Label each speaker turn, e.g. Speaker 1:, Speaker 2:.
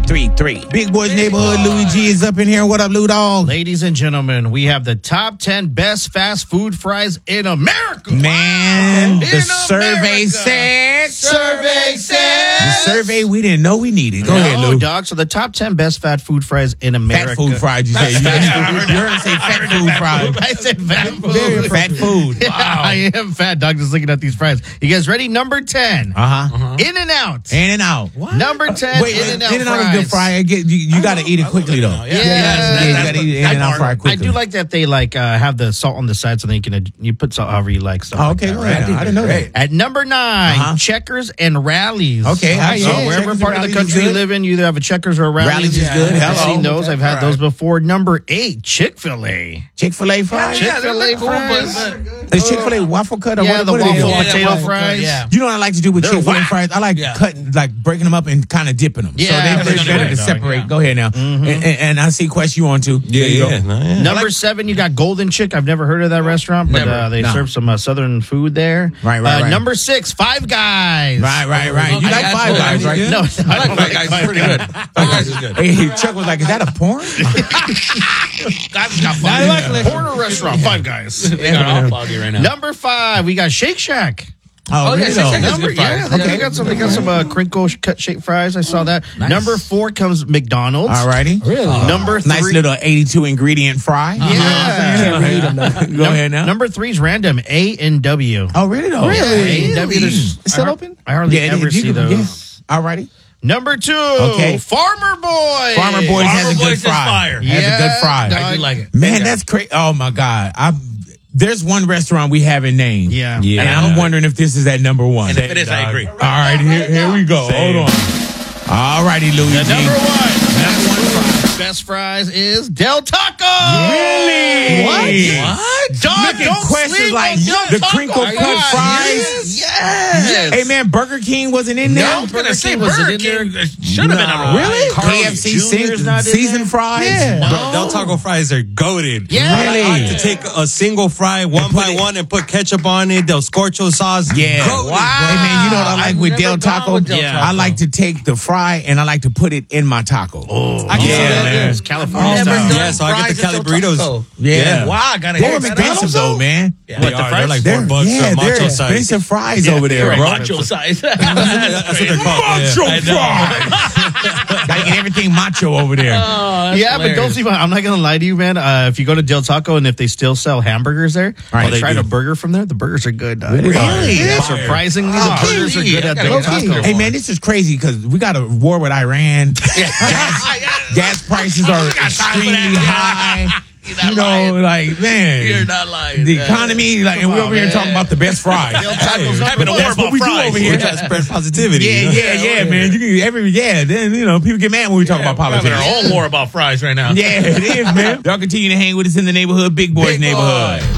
Speaker 1: 333. Big Boys Neighborhood. Louis G is up in here. What up, Lou Dog?
Speaker 2: Ladies and gentlemen, we have the top 10 best fast food fries in America.
Speaker 1: Man,
Speaker 2: Wow.
Speaker 1: the survey said. The survey we didn't know we needed. Go ahead, Lou.
Speaker 2: dog. So the top 10 best fast food fries in America.
Speaker 1: Fat food fries, you say. You heard him say fat food fries.
Speaker 2: I said fat food.
Speaker 1: Very fat food.
Speaker 2: Wow. I am fat, dog. Just looking at these fries. You guys ready? Number 10. In-N-Out.
Speaker 1: In-N-Out. What?
Speaker 2: Number 10.
Speaker 1: Wait,
Speaker 2: In-N-Out
Speaker 1: In-N-Out is
Speaker 2: fries.
Speaker 1: good fry. You got to eat it quickly, though.
Speaker 2: Yeah.
Speaker 1: You got to eat In-N-Out fry
Speaker 2: I
Speaker 1: quickly.
Speaker 2: do like that they have the salt on the side so then you put salt however you like. Stuff
Speaker 1: Oh,
Speaker 2: like
Speaker 1: okay,
Speaker 2: that,
Speaker 1: go ahead. I didn't know that.
Speaker 2: At number 9, Checkers and Rallies.
Speaker 1: Okay,
Speaker 2: So
Speaker 1: yeah,
Speaker 2: wherever
Speaker 1: Checkers
Speaker 2: part
Speaker 1: and
Speaker 2: of
Speaker 1: Rallies
Speaker 2: the
Speaker 1: is
Speaker 2: country you
Speaker 1: good.
Speaker 2: live in, you either have a Checkers or a Rallies.
Speaker 1: Rallies is good.
Speaker 2: I've
Speaker 1: Hello.
Speaker 2: seen those. I've had those before. Number 8, Chick-fil-A.
Speaker 1: Chick-fil-A fries?
Speaker 2: Chick-fil-A fries.
Speaker 1: Is Chick-fil-A waffle cut? Or
Speaker 2: Yeah,
Speaker 1: what
Speaker 2: the
Speaker 1: it is?
Speaker 2: waffle
Speaker 3: Yeah, the
Speaker 2: potato
Speaker 3: waffle cut,
Speaker 2: fries.
Speaker 3: yeah.
Speaker 1: You know what I like to do with
Speaker 2: They're
Speaker 1: Chick-fil-A
Speaker 2: whack.
Speaker 1: fries? I like cutting, breaking them up and kind of dipping them.
Speaker 2: Yeah,
Speaker 1: so they're
Speaker 2: that's
Speaker 1: better
Speaker 2: good,
Speaker 1: to
Speaker 2: dog,
Speaker 1: separate.
Speaker 2: yeah.
Speaker 1: Go ahead now. And I see Quest you on too. There you go.
Speaker 2: Number 7, you got Golden Chick. I've never heard of that restaurant, but they serve some southern food there.
Speaker 1: Right.
Speaker 2: Number 6, Five Guys.
Speaker 1: Right. You like Five Guys, right?
Speaker 2: No,
Speaker 3: I like Five Guys. It's pretty good. Five Guys is good.
Speaker 1: Hey, Chuck was like, is that a porn?
Speaker 2: Porter restaurant, Five Guys.
Speaker 3: They got all foggy right now.
Speaker 2: Number 5, we got Shake Shack.
Speaker 1: Oh,
Speaker 3: yeah,
Speaker 1: really?
Speaker 3: Shake Shack is
Speaker 2: Number,
Speaker 3: good fries.
Speaker 2: they got some crinkle cut shaped fries. I saw that. Number 4 comes McDonald's.
Speaker 1: All righty.
Speaker 3: Really?
Speaker 2: Number 3,
Speaker 1: Nice little 82 ingredient fry. Go ahead now.
Speaker 2: Number 3 is random A&W.
Speaker 1: Oh, really though?
Speaker 2: A&W.
Speaker 3: It's still open?
Speaker 2: I hardly ever see those.
Speaker 1: All righty.
Speaker 2: Number 2,
Speaker 1: Okay.
Speaker 2: Farmer Boy.
Speaker 1: Farmer Boys has a
Speaker 3: Boys
Speaker 1: good
Speaker 3: is
Speaker 1: fry.
Speaker 3: fire.
Speaker 1: Has a good fry.
Speaker 3: I do like it.
Speaker 1: Man, that's crazy. Oh my God. There's one restaurant we haven't named.
Speaker 2: Yeah.
Speaker 1: And I'm wondering if this is at number 1.
Speaker 3: And if it is, I agree.
Speaker 1: All right, here we go. Hold on. All righty, Louis G.
Speaker 2: Number 1.
Speaker 1: Number 1 fry.
Speaker 2: Best fries is Del Taco.
Speaker 1: Really?
Speaker 3: What?
Speaker 2: Dog,
Speaker 1: Look at
Speaker 2: don't
Speaker 1: questions
Speaker 2: sleep
Speaker 1: like
Speaker 2: on Del
Speaker 1: the
Speaker 2: Taco
Speaker 1: crinkle cut fries.
Speaker 2: Yes.
Speaker 1: Hey man, Burger King wasn't in there.
Speaker 3: I was going to say,
Speaker 2: was it
Speaker 3: Burger
Speaker 2: in there?
Speaker 3: King should have been number 1.
Speaker 1: Really?
Speaker 2: Carl's
Speaker 1: KFC
Speaker 2: Jr.'s not in
Speaker 1: seasoned
Speaker 2: there?
Speaker 1: fries.
Speaker 3: Yeah.
Speaker 4: Del Taco fries are goated.
Speaker 2: Yeah.
Speaker 1: Really?
Speaker 4: I like to take a single fry one
Speaker 1: put
Speaker 4: by
Speaker 1: it-
Speaker 4: one and put ketchup on it. Del Scorcho sauce.
Speaker 1: Yeah.
Speaker 4: Goated,
Speaker 1: Hey man, you know what I like
Speaker 3: I've
Speaker 1: with
Speaker 3: never
Speaker 1: Del
Speaker 3: gone
Speaker 1: Taco?
Speaker 3: with Del Taco.
Speaker 1: I like to take the fry and I like to put it in my taco.
Speaker 4: I can see
Speaker 1: Yeah,
Speaker 4: that.
Speaker 1: man.
Speaker 2: It's California
Speaker 3: Never
Speaker 2: style.
Speaker 3: done
Speaker 4: Yeah, so I get the
Speaker 3: fries
Speaker 4: Cali
Speaker 3: at Del
Speaker 4: burritos.
Speaker 3: Taco.
Speaker 1: Yeah.
Speaker 3: Wow, I gotta
Speaker 1: They
Speaker 3: hear
Speaker 1: were
Speaker 3: it.
Speaker 1: expensive though, man.
Speaker 3: Yeah.
Speaker 4: They
Speaker 2: the
Speaker 4: are.
Speaker 2: fries?
Speaker 4: They're like
Speaker 1: They're,
Speaker 4: $4
Speaker 1: they're
Speaker 4: macho size.
Speaker 1: expensive fries over there,
Speaker 3: They're
Speaker 1: bro.
Speaker 3: macho size.
Speaker 4: That's what they're called.
Speaker 1: Macho
Speaker 4: Yeah.
Speaker 1: fries. Gotta get everything macho over there.
Speaker 2: Yeah, but don't sleep on. I'm not gonna lie to you, man. If you go to Del Taco and if they still sell hamburgers there,
Speaker 1: Right,
Speaker 2: or
Speaker 1: they
Speaker 2: tried
Speaker 1: do.
Speaker 2: a burger from there, the burgers are good. Dog.
Speaker 1: Really?
Speaker 2: Yeah, surprisingly, the burgers are good at Del Taco.
Speaker 1: Hey man, this is crazy because we got a war with Iran. Gas prices are extremely high. You know, like man,
Speaker 3: You're not lying.
Speaker 1: the economy, like, and we're over here talking about the best fries.
Speaker 2: Del Taco's not
Speaker 3: Having a war
Speaker 1: That's what
Speaker 3: about
Speaker 1: we do
Speaker 3: fries.
Speaker 1: over here.
Speaker 4: We try to spread positivity. you know?
Speaker 1: Yeah, man. You can then people get mad when we talk about
Speaker 3: We're having
Speaker 1: politics.
Speaker 3: our own war about fries right now.
Speaker 1: Yeah, it is, man. Y'all continue to hang with us in the neighborhood, Big Boys
Speaker 3: Big
Speaker 1: neighborhood.
Speaker 3: Boy.